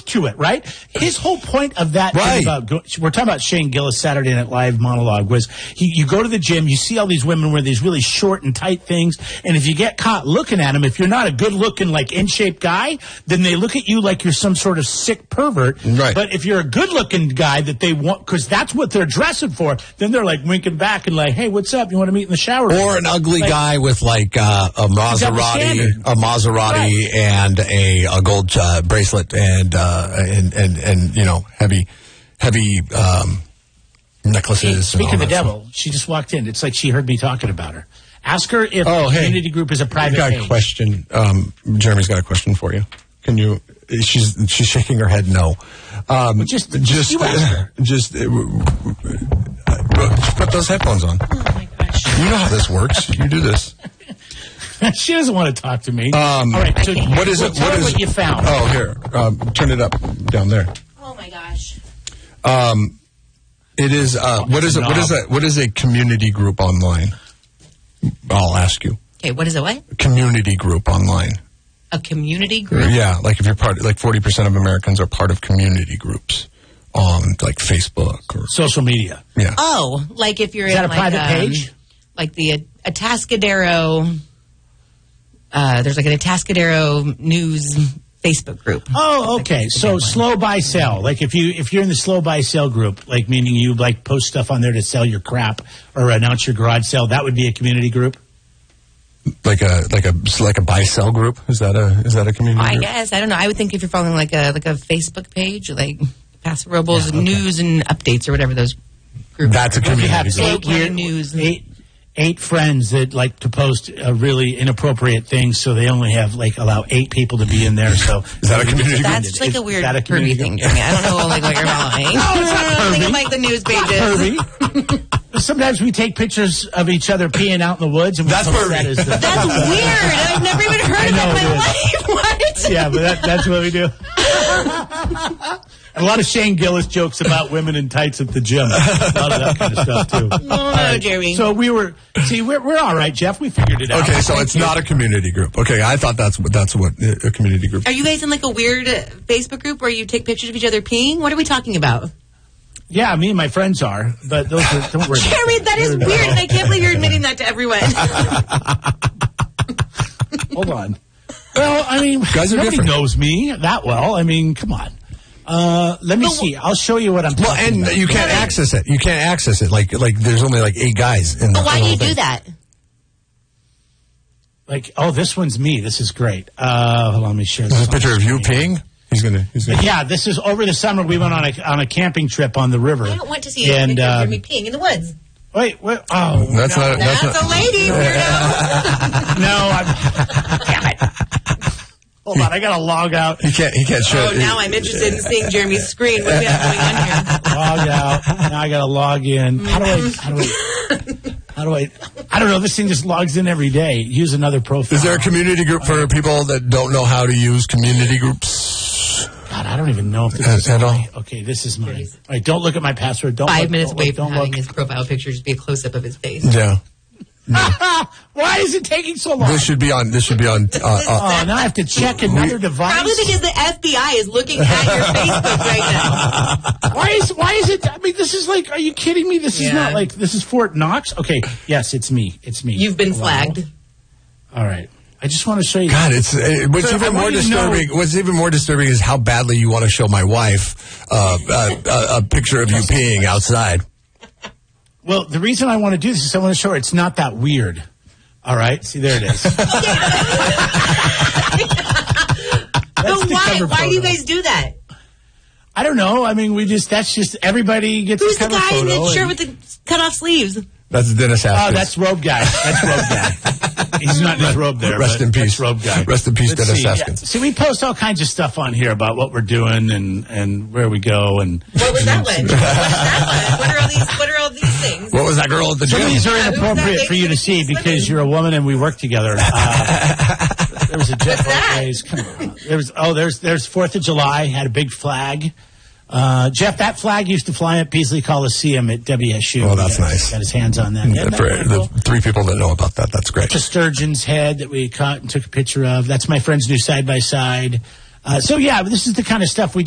to it, right? His whole point of that thing we're talking about Shane Gillis' Saturday Night Live monologue was you go to the gym, you see all these women wear these really short and tight things, and if you get caught looking at them, if you're not a good-looking, like, in-shape guy, then they look at you like you're some sort of sick pervert. Right. But if you're a good-looking guy that they want, because that's what they're dressing for, then they're, like, winking back and like, hey, what's up? You want to meet in the shower? Or an ugly guy with, like, a Maserati and a gold bracelet and you know, heavy necklaces. Hey, speaking of the devil, she just walked in. It's like she heard me talking about her. Ask her if the community group is a private page. I've got a question. Jeremy's got a question for you. Can you? She's shaking her head no. Just you ask her. Just put those headphones on. Oh my gosh! You know how this works. You do this. She doesn't want to talk to me. All right. So what is it? Tell her what you found? Oh, here. Turn it up down there. Oh my gosh. It is. What is a community group online? I'll ask you. Okay, what is a what? Community group online. A community group? Yeah, like if you're part, like 40% of Americans are part of community groups on like Facebook or social media. Yeah. Oh, like if you're is in that a like, private page? Like the Atascadero. There's like an Atascadero news Facebook group. Oh, okay. So slow buy sell. Like if you're in the slow buy sell group, like meaning you like post stuff on there to sell your crap or announce your garage sale, that would be a community group. Like a buy sell group. Is that a community I group? guess I don't know. I would think if you're following like a Facebook page, like Paso Robles news and updates or whatever those groups. That's a community group. News. Eight friends that like to post really inappropriate things, so they only have allow 8 people to be in there. So is that a community group? That's like a weird pervy thing. I don't know what you're following. No, it's not pervy. Think of like the news pages. Pervy. Sometimes we take pictures of each other peeing out in the woods, and that's pervy. That's weird. I've never even heard of that in my life. What? Yeah, but that's what we do. And a lot of Shane Gillis jokes about women in tights at the gym. A lot of that kind of stuff, too. No, Jeremy. So we're all right, Jeff. We figured it out. Okay, so it's not a community group. Okay, I thought that's what a community group. Are you guys in like a weird Facebook group where you take pictures of each other peeing? What are we talking about? Yeah, me and my friends are, but those are, don't worry. Jeremy, that is weird, and I can't believe you're admitting that to everyone. Hold on. Well, I mean, nobody knows me that well. I mean, come on. Let me see. I'll show you what I'm talking about. You can't access it. You can't access it. Like there's only 8 guys in the. But why do you do that? This one's me. This is great. Hold on, let me share this. Is a picture of you peeing? He's gonna. Yeah, this is over the summer. We went on a camping trip on the river. I don't want to see a picture of me peeing in the woods. Wait. Oh, that's a lady. Weirdo. No, damn it. Hold on, I gotta log out. He can't show. Oh, now I'm interested in seeing Jeremy's screen. What do we have going on here? Log out. Now I gotta log in. How do I? I don't know. This thing just logs in every day. Use another profile. Is there a community group for people that don't know how to use community groups? God, I don't even know if this is mine. Okay, this is mine. All right, don't look at my password. Don't 5 minutes away from having his profile picture just be a close-up of his face. Yeah. Why is it taking so long? This should be on. Now I have to check another device. Probably because the FBI is looking at your Facebook right now. Why is it? I mean, this is like. Are you kidding me? This is not like. This is Fort Knox. Okay. Yes, it's me. It's me. You've been flagged. All right. I just want to show you. God, what's even more disturbing. What's even more disturbing is how badly you want to show my wife a picture of you peeing outside. Well, the reason I want to do this is I want to show her it's not that weird. All right? See, there it is. But why do you guys do that? I don't know. I mean, that's just, everybody gets Who's a cover the guy photo. in the shirt with the cut-off sleeves? That's Dennis Haskins. Oh, that's Robe Guy. He's not in his robe there. Rest in peace. That's Robe Guy. Rest in peace, Dennis Haskins. Yeah. See, we post all kinds of stuff on here about what we're doing and where we go. And what was that one? What are all these things? What was that girl at the gym? Some of these are inappropriate for you to see because you're a woman and we work together. There was a Jeff O'Reilly's. Come on. There's 4th of July. Had a big flag. Jeff, that flag used to fly at Peasley Coliseum at WSU. Oh, that's nice. Got his hands on that. The 3 people that know about that, that's great. It's a sturgeon's head that we caught and took a picture of. That's my friend's new side-by-side. So, yeah, this is the kind of stuff we